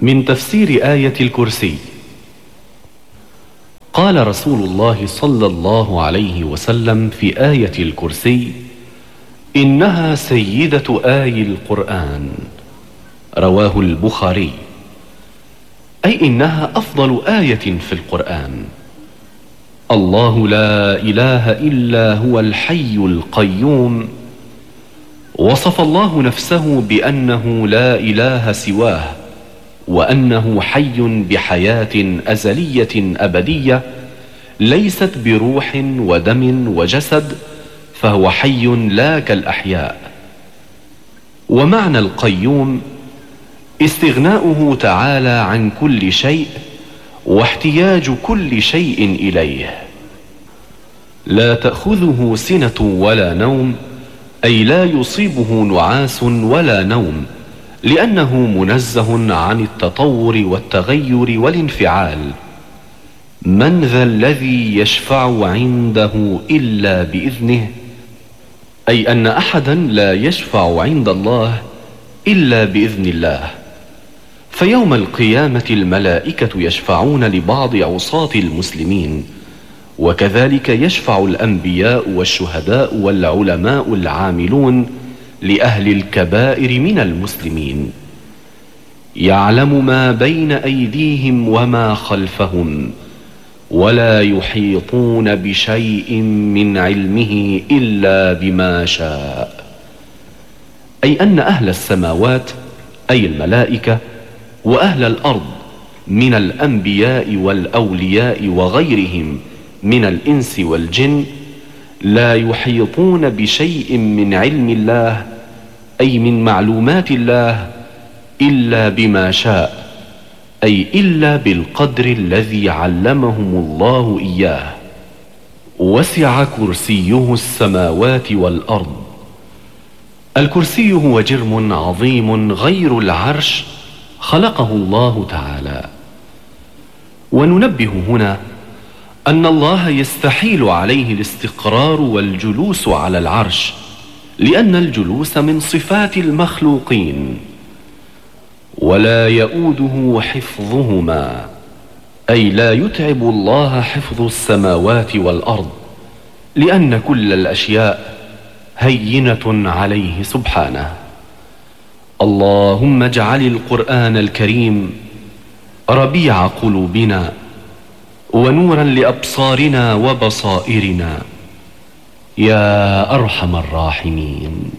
من تفسير آية الكرسي. قال رسول الله صلى الله عليه وسلم في آية الكرسي: إنها سيدة آي القرآن. رواه البخاري. أي إنها أفضل آية في القرآن. الله لا إله إلا هو الحي القيوم. وصف الله نفسه بأنه لا إله سواه، وأنه حي بحياة أزلية أبدية ليست بروح ودم وجسد، فهو حي لا كالأحياء. ومعنى القيوم استغناؤه تعالى عن كل شيء واحتياج كل شيء إليه. لا تأخذه سنة ولا نوم، أي لا يصيبه نعاس ولا نوم، لأنه منزه عن التطور والتغير والانفعال. من ذا الذي يشفع عنده إلا بإذنه، أي أن أحدا لا يشفع عند الله إلا بإذن الله. فيوم القيامة الملائكة يشفعون لبعض عصاة المسلمين، وكذلك يشفع الأنبياء والشهداء والعلماء العاملون لأهل الكبائر من المسلمين. يعلم ما بين أيديهم وما خلفهم، ولا يحيطون بشيء من علمه إلا بما شاء. أي أن أهل السماوات أي الملائكة وأهل الأرض من الأنبياء والأولياء وغيرهم من الإنس والجن لا يحيطون بشيء من علم الله، أي من معلومات الله، إلا بما شاء، أي إلا بالقدر الذي علمهم الله إياه. وسع كرسيه السماوات والأرض. الكرسي هو جرم عظيم غير العرش خلقه الله تعالى. وننبه هنا أن الله يستحيل عليه الاستقرار والجلوس على العرش، لأن الجلوس من صفات المخلوقين. ولا يؤوده حفظهما، أي لا يتعب الله حفظ السماوات والأرض، لأن كل الأشياء هينة عليه سبحانه. اللهم اجعل القرآن الكريم ربيع قلوبنا ونورا لأبصارنا وبصائرنا، يا أرحم الراحمين.